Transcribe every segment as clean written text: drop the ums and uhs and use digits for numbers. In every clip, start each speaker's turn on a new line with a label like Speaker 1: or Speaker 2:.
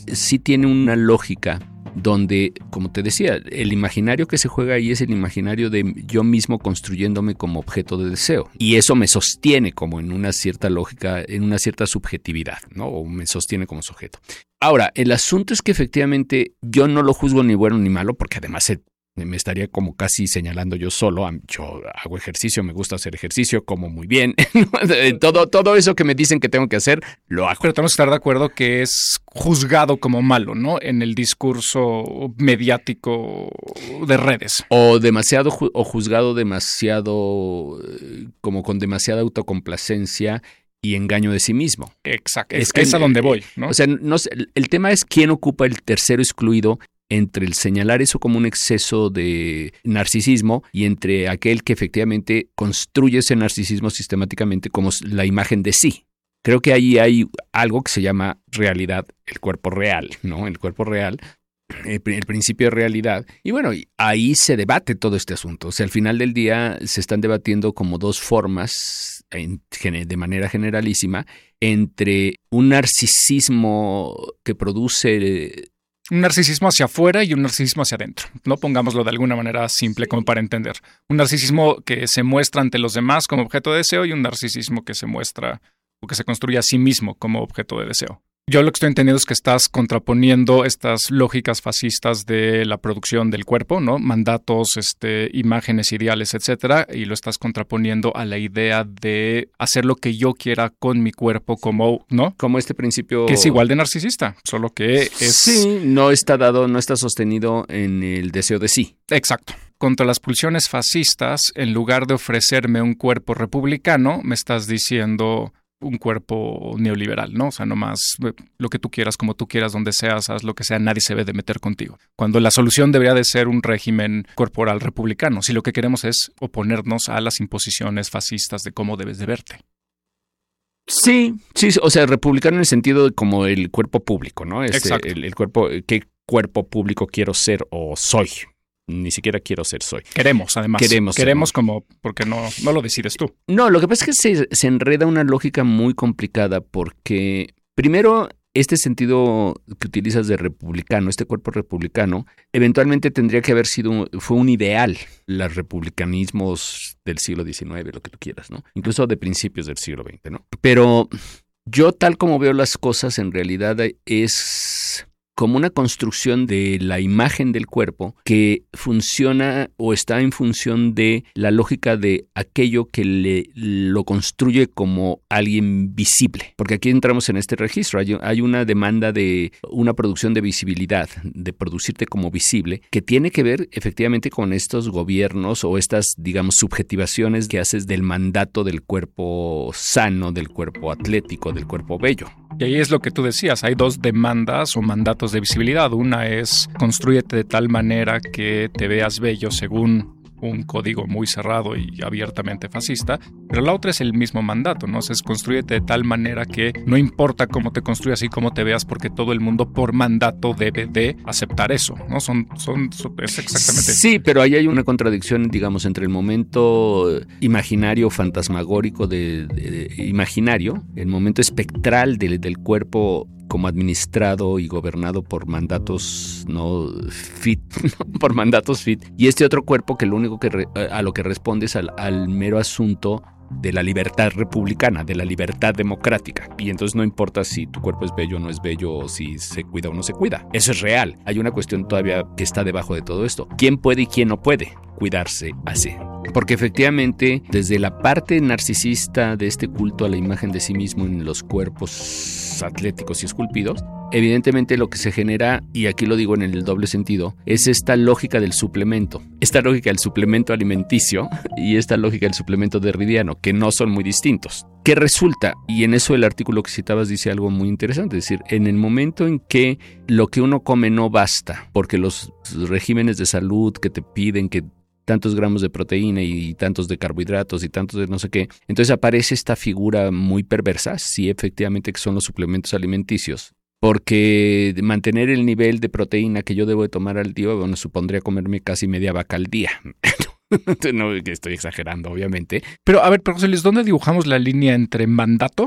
Speaker 1: sí tiene una lógica donde, como te decía, el imaginario que se juega ahí es el imaginario de yo mismo construyéndome como objeto de deseo. Y eso me sostiene como en una cierta lógica, en una cierta subjetividad, ¿no? O me sostiene como sujeto. Ahora, el asunto es que efectivamente yo no lo juzgo ni bueno ni malo, porque además me estaría como casi señalando yo solo. Yo hago ejercicio, me gusta hacer ejercicio, como muy bien. Todo eso que me dicen que tengo que hacer, lo hago.
Speaker 2: Pero tenemos que estar de acuerdo que es juzgado como malo, ¿no? En el discurso mediático de redes.
Speaker 1: O juzgado demasiado, como con demasiada autocomplacencia y engaño de sí mismo.
Speaker 2: Exacto. Es a donde voy, ¿no?
Speaker 1: O sea, el tema es quién ocupa el tercero excluido entre el señalar eso como un exceso de narcisismo y entre aquel que efectivamente construye ese narcisismo sistemáticamente como la imagen de sí. Creo que ahí hay algo que se llama realidad, el cuerpo real, ¿no? El cuerpo real, el principio de realidad. Y bueno, ahí se debate todo este asunto. O sea, al final del día se están debatiendo como dos formas, de manera generalísima, entre un narcisismo que produce...
Speaker 2: Un narcisismo hacia afuera y un narcisismo hacia adentro, ¿no? Pongámoslo de alguna manera simple como para entender. Un narcisismo que se muestra ante los demás como objeto de deseo y un narcisismo que se muestra o que se construye a sí mismo como objeto de deseo. Yo lo que estoy entendiendo es que estás contraponiendo estas lógicas fascistas de la producción del cuerpo, ¿no? Mandatos, imágenes, ideales, etcétera, y lo estás contraponiendo a la idea de hacer lo que yo quiera con mi cuerpo, como, ¿no?
Speaker 1: Como este principio...
Speaker 2: Que es igual de narcisista, solo que es...
Speaker 1: Sí, no está sostenido en el deseo de sí.
Speaker 2: Exacto. Contra las pulsiones fascistas, en lugar de ofrecerme un cuerpo republicano, me estás diciendo... un cuerpo neoliberal, ¿no? O sea, nomás lo que tú quieras, como tú quieras, donde seas, haz lo que sea, nadie se debe de meter contigo. Cuando la solución debería de ser un régimen corporal republicano, si lo que queremos es oponernos a las imposiciones fascistas de cómo debes de verte.
Speaker 1: Sí, o sea, republicano en el sentido de como el cuerpo público, ¿no?
Speaker 2: Exacto.
Speaker 1: El cuerpo, ¿qué cuerpo público quiero ser o soy? Ni siquiera quiero ser soy.
Speaker 2: Queremos, además. Queremos como, porque no lo decides tú.
Speaker 1: No, lo que pasa es que se enreda una lógica muy complicada porque, primero, este sentido que utilizas de republicano, este cuerpo republicano, eventualmente tendría que haber fue un ideal. Los republicanismos del siglo XIX, lo que tú quieras, ¿no? Incluso de principios del siglo XX, ¿no? Pero yo, tal como veo las cosas, en realidad es... como una construcción de la imagen del cuerpo que funciona o está en función de la lógica de aquello que lo construye como alguien visible. Porque aquí entramos en este registro. Hay una demanda de una producción de visibilidad, de producirte como visible, que tiene que ver efectivamente con estos gobiernos o estas, digamos, subjetivaciones que haces del mandato del cuerpo sano, del cuerpo atlético, del cuerpo bello.
Speaker 2: Y ahí es lo que tú decías, hay dos demandas o mandatos de visibilidad. Una es constrúyete de tal manera que te veas bello según un código muy cerrado y abiertamente fascista, pero la otra es el mismo mandato, ¿no? O sea, es constrúyete de tal manera que no importa cómo te construyas y cómo te veas, porque todo el mundo por mandato debe de aceptar eso, ¿no? Es exactamente...
Speaker 1: Sí, pero ahí hay una contradicción, digamos, entre el momento imaginario, fantasmagórico imaginario, el momento espectral del cuerpo como administrado y gobernado por mandatos por mandatos fit, y este otro cuerpo que lo único que a lo que responde es al mero asunto de la libertad republicana, de la libertad democrática. Y entonces no importa si tu cuerpo es bello o no es bello, o si se cuida o no se cuida. Eso es real. Hay una cuestión todavía que está debajo de todo esto. ¿Quién puede y quién no puede cuidarse así? Porque efectivamente, desde la parte narcisista de este culto a la imagen de sí mismo en los cuerpos atléticos y esculpidos, evidentemente lo que se genera, y aquí lo digo en el doble sentido, es esta lógica del suplemento. Esta lógica del suplemento alimenticio y esta lógica del suplemento derridiano, que no son muy distintos. ¿Qué resulta? Y en eso el artículo que citabas dice algo muy interesante, es decir, en el momento en que lo que uno come no basta, porque los regímenes de salud que te piden que tantos gramos de proteína y tantos de carbohidratos y tantos de no sé qué, entonces aparece esta figura muy perversa, sí, efectivamente, que son los suplementos alimenticios. Porque mantener el nivel de proteína que yo debo de tomar al día, bueno, supondría comerme casi media vaca al día. No, que estoy exagerando, obviamente.
Speaker 2: Pero, a ver, José Luis, ¿dónde dibujamos la línea entre mandato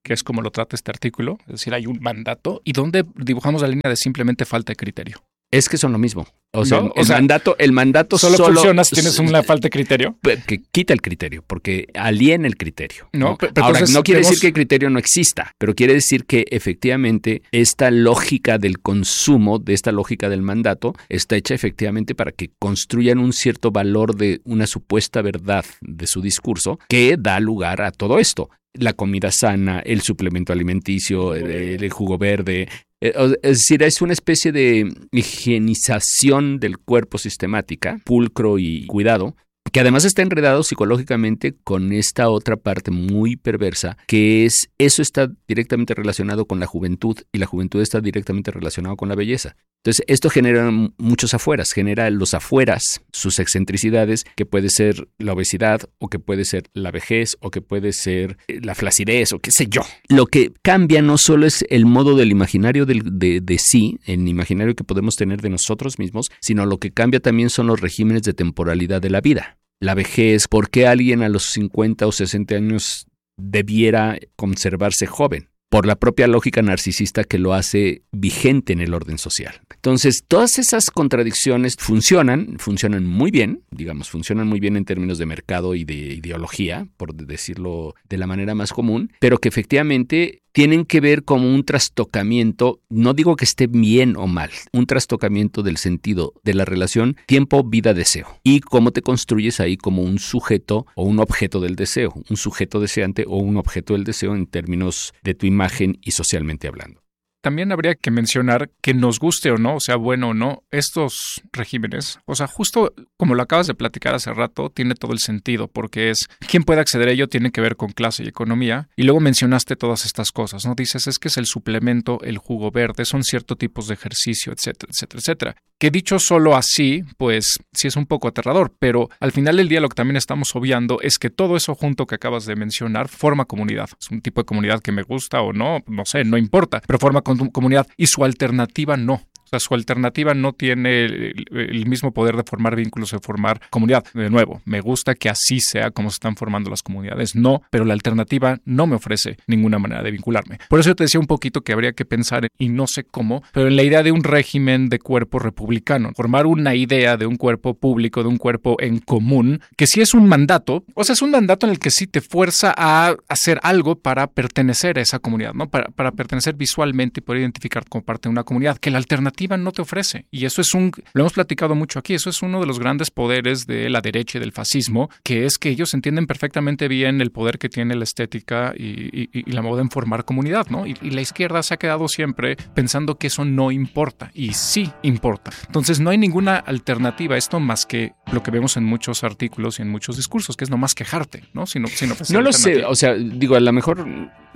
Speaker 2: que es como lo trata este artículo, es decir, hay un mandato, y dónde dibujamos la línea de simplemente falta de criterio.
Speaker 1: Es que son lo mismo. O sea,
Speaker 2: ¿no?
Speaker 1: el mandato
Speaker 2: solo funciona si tienes una falta de criterio.
Speaker 1: Que quita el criterio, porque aliena el criterio.
Speaker 2: No,
Speaker 1: pero ahora, no quiere decir que el criterio no exista, pero quiere decir que efectivamente esta lógica del consumo, de esta lógica del mandato, está hecha efectivamente para que construyan un cierto valor de una supuesta verdad de su discurso que da lugar a todo esto. La comida sana, el suplemento alimenticio, el jugo verde. Es decir, es una especie de higienización del cuerpo sistemática, pulcro y cuidado, que además está enredado psicológicamente con esta otra parte muy perversa, que es, eso está directamente relacionado con la juventud, y la juventud está directamente relacionada con la belleza. Entonces, esto genera muchos afueras, genera los afueras, sus excentricidades, que puede ser la obesidad, o que puede ser la vejez, o que puede ser la flacidez, o qué sé yo. Lo que cambia no solo es el modo del imaginario de sí, el imaginario que podemos tener de nosotros mismos, sino lo que cambia también son los regímenes de temporalidad de la vida. La vejez, ¿por qué alguien a los 50 o 60 años debiera conservarse joven? Por la propia lógica narcisista que lo hace vigente en el orden social. Entonces, todas esas contradicciones funcionan muy bien, funcionan muy bien en términos de mercado y de ideología, por decirlo de la manera más común, pero que efectivamente tienen que ver como un trastocamiento, no digo que esté bien o mal, un trastocamiento del sentido de la relación tiempo-vida-deseo, y cómo te construyes ahí como un sujeto o un objeto del deseo, un sujeto deseante o un objeto del deseo en términos de tu imagen y socialmente hablando.
Speaker 2: También habría que mencionar que nos guste o no, o sea, bueno o no, estos regímenes, o sea, justo como lo acabas de platicar hace rato, tiene todo el sentido, porque es, ¿quién puede acceder a ello? Tiene que ver con clase y economía, y luego mencionaste todas estas cosas, ¿no? Dices, es que es el suplemento, el jugo verde, son ciertos tipos de ejercicio, etcétera, etcétera, etcétera. Que dicho solo así, pues sí es un poco aterrador, pero al final del día lo que también estamos obviando es que todo eso junto que acabas de mencionar forma comunidad. Es un tipo de comunidad que me gusta o no, no sé, no importa, pero forma comunidad, y su alternativa no. O sea, su alternativa no tiene el mismo poder de formar vínculos, de formar comunidad. De nuevo, me gusta que así sea como se están formando las comunidades. No, pero la alternativa no me ofrece ninguna manera de vincularme. Por eso yo te decía un poquito que habría que pensar, y no sé cómo, pero en la idea de un régimen de cuerpo republicano. Formar una idea de un cuerpo público, de un cuerpo en común, que sí es un mandato, o sea, es un mandato en el que sí te fuerza a hacer algo para pertenecer a esa comunidad, ¿no? Para pertenecer visualmente y poder identificar como parte de una comunidad, que la alternativa no te ofrece. Y eso es lo hemos platicado mucho aquí, eso es uno de los grandes poderes de la derecha y del fascismo, que es que ellos entienden perfectamente bien el poder que tiene la estética y la moda en formar comunidad, ¿no? Y la izquierda se ha quedado siempre pensando que eso no importa, y sí importa. Entonces no hay ninguna alternativa a esto más que lo que vemos en muchos artículos y en muchos discursos, que es nomás quejarte, ¿no?
Speaker 1: No lo sé, o sea, digo, a lo mejor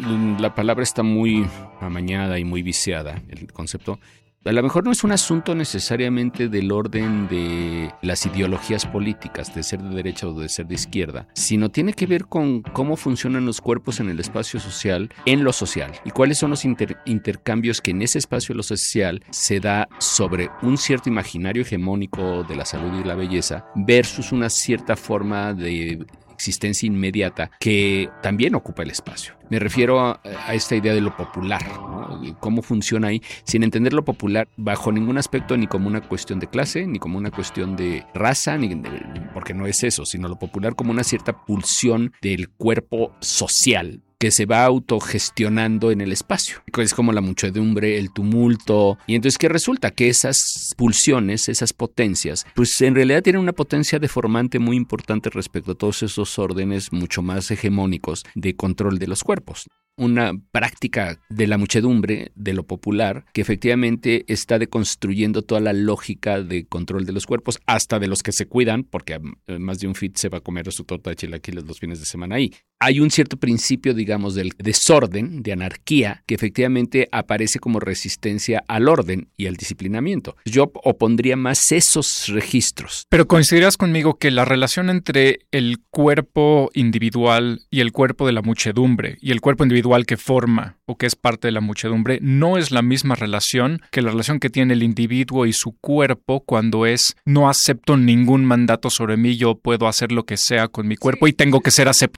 Speaker 1: la palabra está muy amañada y muy viciada, el concepto. A lo mejor no es un asunto necesariamente del orden de las ideologías políticas, de ser de derecha o de ser de izquierda, sino tiene que ver con cómo funcionan los cuerpos en el espacio social, en lo social, y cuáles son los intercambios que en ese espacio de lo social se da sobre un cierto imaginario hegemónico de la salud y la belleza versus una cierta forma de existencia inmediata que también ocupa el espacio. Me refiero a esta idea de lo popular, ¿no? Cómo funciona ahí, sin entender lo popular bajo ningún aspecto, ni como una cuestión de clase, ni como una cuestión de raza, porque no es eso, sino lo popular como una cierta pulsión del cuerpo social que se va autogestionando en el espacio. Es como la muchedumbre, el tumulto. Y entonces, ¿qué resulta? Que esas pulsiones, esas potencias, pues en realidad tienen una potencia deformante muy importante respecto a todos esos órdenes mucho más hegemónicos de control de los cuerpos. Una práctica de la muchedumbre, de lo popular, que efectivamente está deconstruyendo toda la lógica de control de los cuerpos, hasta de los que se cuidan, porque más de un fit se va a comer su torta de chilaquiles los fines de semana ahí. Hay un cierto principio, digamos, del desorden, de anarquía, que efectivamente aparece como resistencia al orden y al disciplinamiento. Yo opondría más esos registros.
Speaker 2: Pero coincidirás conmigo que la relación entre el cuerpo individual y el cuerpo de la muchedumbre, y el cuerpo individual que forma o que es parte de la muchedumbre, no es la misma relación que la relación que tiene el individuo y su cuerpo cuando es no acepto ningún mandato sobre mí, yo puedo hacer lo que sea con mi cuerpo y tengo que ser aceptado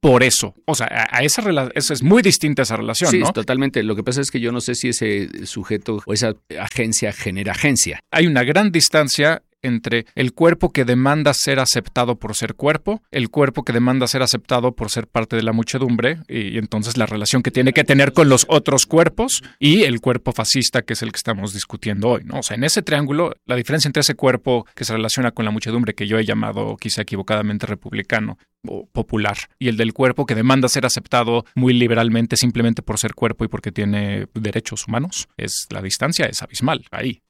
Speaker 2: por eso. O sea, eso es muy distinta esa relación,
Speaker 1: sí,
Speaker 2: ¿no?
Speaker 1: Sí, totalmente. Lo que pasa es que yo no sé si ese sujeto o esa agencia genera agencia.
Speaker 2: Hay una gran distancia entre el cuerpo que demanda ser aceptado por ser cuerpo, el cuerpo que demanda ser aceptado por ser parte de la muchedumbre, y entonces la relación que tiene que tener con los otros cuerpos, y el cuerpo fascista, que es el que estamos discutiendo hoy, ¿no? O sea, en ese triángulo, la diferencia entre ese cuerpo que se relaciona con la muchedumbre, que yo he llamado quizá equivocadamente republicano o popular, y el del cuerpo que demanda ser aceptado muy liberalmente simplemente por ser cuerpo y porque tiene derechos humanos, la distancia es abismal ahí.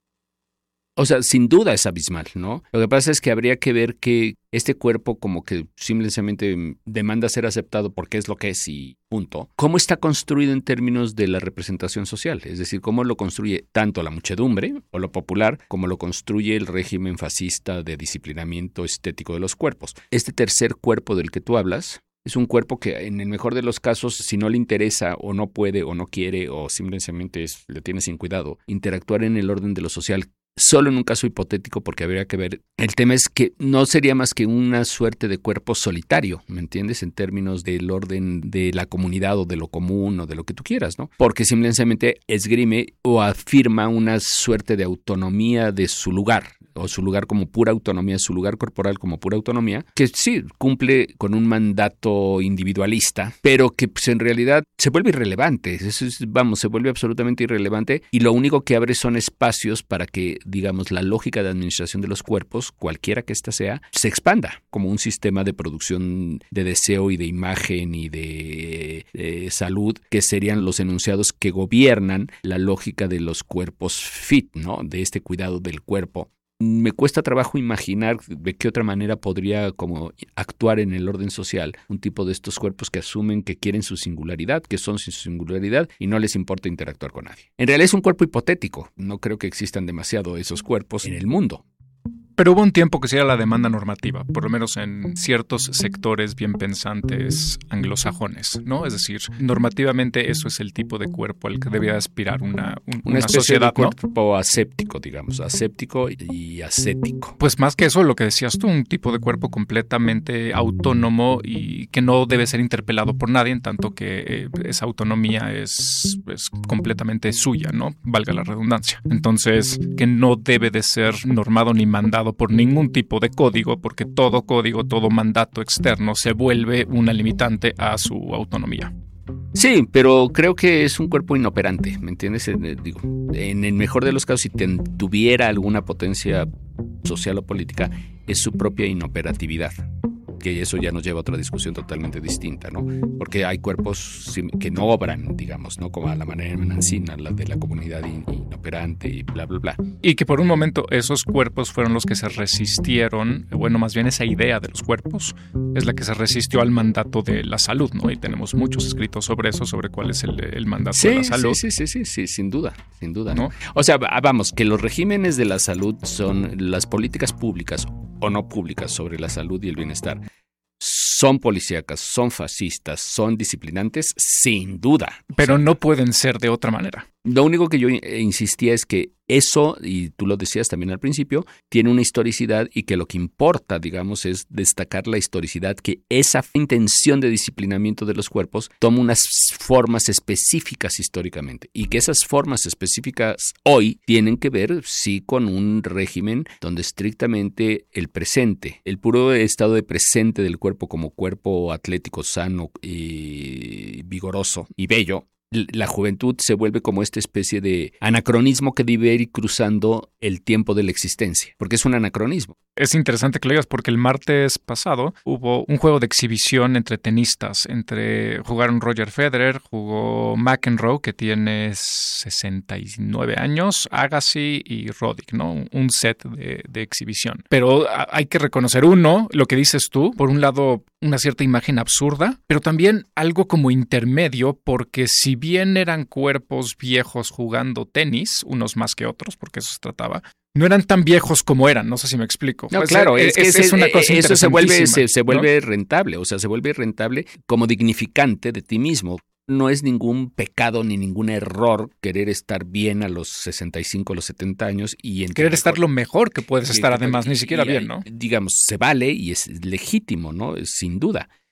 Speaker 1: O sea, sin duda es abismal, ¿no? Lo que pasa es que habría que ver que este cuerpo como que simplemente demanda ser aceptado porque es lo que es y punto. ¿Cómo está construido en términos de la representación social? Es decir, ¿cómo lo construye tanto la muchedumbre o lo popular como lo construye el régimen fascista de disciplinamiento estético de los cuerpos? Este tercer cuerpo del que tú hablas es un cuerpo que en el mejor de los casos, si no le interesa o no puede o no quiere o simplemente le tiene sin cuidado, interactuar en el orden de lo social, solo en un caso hipotético, porque habría que ver. El tema es que no sería más que una suerte de cuerpo solitario, ¿me entiendes? En términos del orden de la comunidad o de lo común o de lo que tú quieras, ¿no? Porque simplemente esgrime o afirma una suerte de autonomía de su lugar, o su lugar como pura autonomía, su lugar corporal como pura autonomía, que sí cumple con un mandato individualista, pero que pues, en realidad se vuelve irrelevante. Se vuelve absolutamente irrelevante, y lo único que abre son espacios para que, digamos, la lógica de administración de los cuerpos, cualquiera que ésta sea, se expanda como un sistema de producción de deseo y de imagen y de salud, que serían los enunciados que gobiernan la lógica de los cuerpos fit, ¿no? De este cuidado del cuerpo. Me cuesta trabajo imaginar de qué otra manera podría como actuar en el orden social un tipo de estos cuerpos que asumen que quieren su singularidad, que son su singularidad y no les importa interactuar con nadie. En realidad es un cuerpo hipotético. No creo que existan demasiado esos cuerpos en el mundo.
Speaker 2: Pero hubo un tiempo que sí era la demanda normativa, por lo menos en ciertos sectores bien pensantes anglosajones, ¿no? Es decir, normativamente eso es el tipo de cuerpo al que debía aspirar una sociedad,
Speaker 1: de cuerpo, ¿no? Aséptico, digamos, aséptico y ascético.
Speaker 2: Pues más que eso, lo que decías tú, un tipo de cuerpo completamente autónomo y que no debe ser interpelado por nadie, en tanto que esa autonomía es completamente suya, ¿no? Valga la redundancia. Entonces, que no debe de ser normado ni mandado por ningún tipo de código, porque todo código, todo mandato externo se vuelve una limitante a su autonomía.
Speaker 1: Sí, pero creo que es un cuerpo inoperante, ¿me entiendes? Digo, en el mejor de los casos, si tuviera alguna potencia social o política, es su propia inoperatividad. Que eso ya nos lleva a otra discusión totalmente distinta, ¿no? Porque hay cuerpos que no obran, digamos, ¿no? Como a la manera mancina, la de la comunidad inoperante y bla, bla, bla.
Speaker 2: Y que por un momento esos cuerpos fueron los que se resistieron, bueno, más bien esa idea de los cuerpos es la que se resistió al mandato de la salud, ¿no? Y tenemos muchos escritos sobre eso, sobre cuál es el mandato de la salud.
Speaker 1: Sí, sin duda, ¿no? O sea, vamos, que los regímenes de la salud son las políticas públicas o no públicas sobre la salud y el bienestar. Son policíacas, son fascistas, son disciplinantes, sin duda.
Speaker 2: Pero no pueden ser de otra manera.
Speaker 1: Lo único que yo insistía es que eso, y tú lo decías también al principio, tiene una historicidad y que lo que importa, digamos, es destacar la historicidad, que esa intención de disciplinamiento de los cuerpos toma unas formas específicas históricamente y que esas formas específicas hoy tienen que ver, sí, con un régimen donde estrictamente el presente, el puro estado de presente del cuerpo como cuerpo atlético, sano y vigoroso y bello, la juventud se vuelve como esta especie de anacronismo que debe ir cruzando el tiempo de la existencia, porque es un anacronismo.
Speaker 2: Es interesante que lo digas porque el martes pasado hubo un juego de exhibición entre tenistas. Jugaron Roger Federer, jugó McEnroe, que tiene 69 años, Agassi y Roddick, ¿no? Un set de exhibición. Pero hay que reconocer lo que dices tú, por un lado una cierta imagen absurda, pero también algo como intermedio, porque si bien eran cuerpos viejos jugando tenis, unos más que otros, porque eso se trataba, no eran tan viejos como eran, no sé si me explico.
Speaker 1: No, pues claro, es una cosa eso se vuelve
Speaker 2: ¿no?
Speaker 1: rentable, o sea, se vuelve rentable como dignificante de ti mismo. No es ningún pecado ni ningún error querer estar bien a los 65, a los 70 años y
Speaker 2: querer estar lo mejor que puedes estar, además, ni siquiera bien, ¿no?
Speaker 1: Digamos, se vale y es legítimo, ¿no? Sin duda.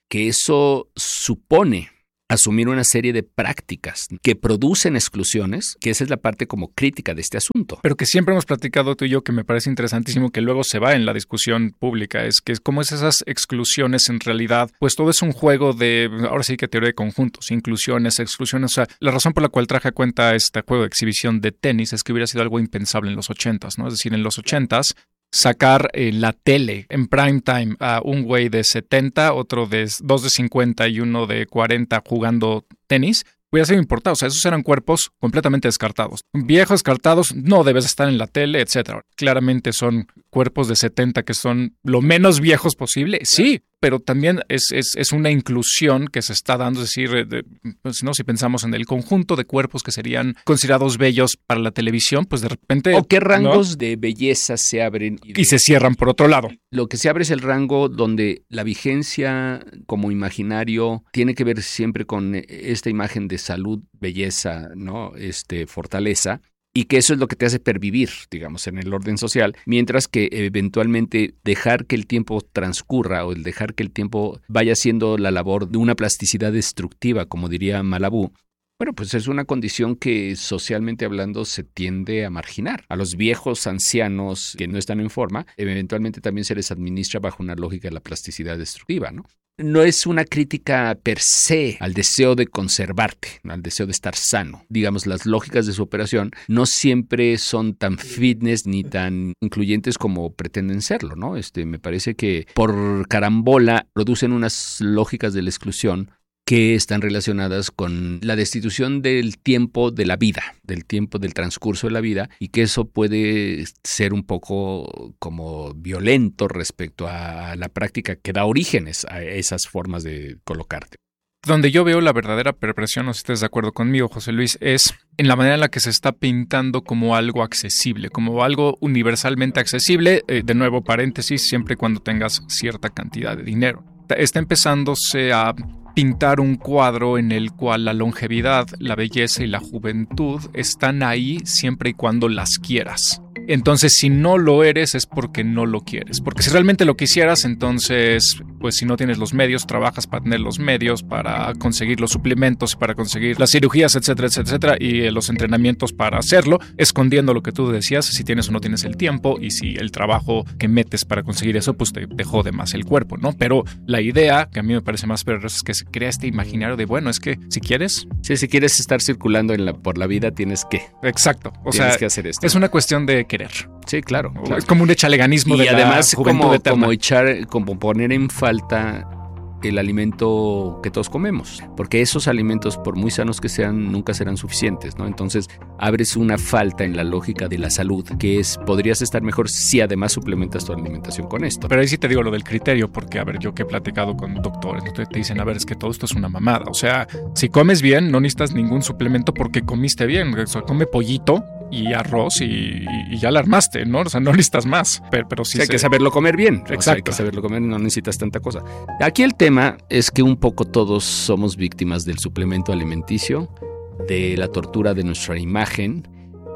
Speaker 1: que eso supone asumir una serie de prácticas que producen exclusiones, que esa es la parte como crítica de este asunto.
Speaker 2: Pero que siempre hemos platicado tú y yo, que me parece interesantísimo, que luego se va en la discusión pública, es que cómo es esas exclusiones en realidad, pues todo es un juego de, ahora sí que teoría de conjuntos, inclusiones, exclusiones. O sea, la razón por la cual traje a cuenta este juego de exhibición de tenis es que hubiera sido algo impensable en los 80s, ¿no? Es decir, en los 80s, sacar la tele en prime time a un güey de 70, otro de 2 de 50 y uno de 40 jugando tenis, hubiera sido importado. O sea, esos eran cuerpos completamente descartados. Viejos descartados, no debes estar en la tele, etcétera. Claramente son cuerpos de 70 que son lo menos viejos posible, sí, pero también es una inclusión que se está dando, es decir, pues, ¿no? Si pensamos en el conjunto de cuerpos que serían considerados bellos para la televisión, pues de repente...
Speaker 1: ¿O qué rangos de belleza se abren?
Speaker 2: Y se cierran por otro lado.
Speaker 1: Lo que se abre es el rango donde la vigencia como imaginario tiene que ver siempre con esta imagen de salud, belleza, ¿no? Fortaleza. Y que eso es lo que te hace pervivir, digamos, en el orden social, mientras que eventualmente dejar que el tiempo transcurra o el dejar que el tiempo vaya haciendo la labor de una plasticidad destructiva, como diría Malabú, bueno, pues es una condición que socialmente hablando se tiende a marginar. A los viejos ancianos que no están en forma, eventualmente también se les administra bajo una lógica de la plasticidad destructiva, ¿no? No es una crítica per se al deseo de conservarte, al deseo de estar sano. Digamos, las lógicas de su operación no siempre son tan fitness ni tan incluyentes como pretenden serlo, ¿no? Me parece que por carambola producen unas lógicas de la exclusión que están relacionadas con la destitución del tiempo de la vida, del tiempo del transcurso de la vida, y que eso puede ser un poco como violento respecto a la práctica que da orígenes a esas formas de colocarte.
Speaker 2: Donde yo veo la verdadera perversión, no sé si estés de acuerdo conmigo, José Luis, es en la manera en la que se está pintando como algo accesible, como algo universalmente accesible, de nuevo paréntesis, siempre y cuando tengas cierta cantidad de dinero. Está empezándose a pintar un cuadro en el cual la longevidad, la belleza y la juventud están ahí siempre y cuando las quieras. Entonces, si no lo eres es porque no lo quieres. Porque si realmente lo quisieras, entonces, pues si no tienes los medios, trabajas para tener los medios, para conseguir los suplementos, para conseguir las cirugías, etcétera, etcétera, y los entrenamientos para hacerlo, escondiendo lo que tú decías, si tienes o no tienes el tiempo, y si el trabajo que metes para conseguir eso, pues te jode más el cuerpo, ¿no? Pero la idea, que a mí me parece más perversa, es que se crea este imaginario de, bueno, es que si quieres...
Speaker 1: Sí, si quieres estar circulando por la vida, tienes que...
Speaker 2: Exacto.
Speaker 1: Tienes que hacer esto.
Speaker 2: Es una cuestión de querer.
Speaker 1: Sí, claro.
Speaker 2: Es como un echaleganismo de
Speaker 1: además,
Speaker 2: la juventud eterna.
Speaker 1: Como poner en falta el alimento que todos comemos, porque esos alimentos, por muy sanos que sean, nunca serán suficientes, ¿no? Entonces abres una falta en la lógica de la salud, que podrías estar mejor si además suplementas tu alimentación con esto.
Speaker 2: Pero ahí sí te digo lo del criterio, porque a ver, yo que he platicado con doctores, te dicen, a ver, es que todo esto es una mamada, o sea, si comes bien, no necesitas ningún suplemento porque comiste bien, o sea, come pollito y arroz y ya la armaste, ¿no? O sea, no necesitas más, pero sí.
Speaker 1: O sea, hay que saberlo comer bien.
Speaker 2: Exacto.
Speaker 1: O sea, hay que saberlo comer, no necesitas tanta cosa. Aquí el tema es que un poco todos somos víctimas del suplemento alimenticio, de la tortura de nuestra imagen,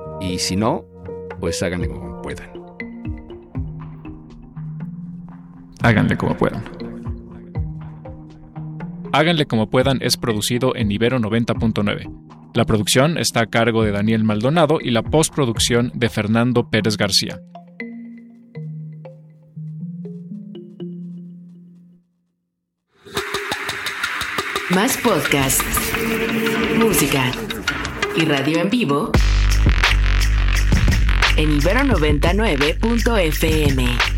Speaker 1: y si no, pues háganle como puedan.
Speaker 2: Háganle como puedan. Háganle como puedan es producido en Ibero 90.9. La producción está a cargo de Daniel Maldonado y la postproducción de Fernando Pérez García.
Speaker 3: Más podcasts, música y radio en vivo en Ibero 99.fm.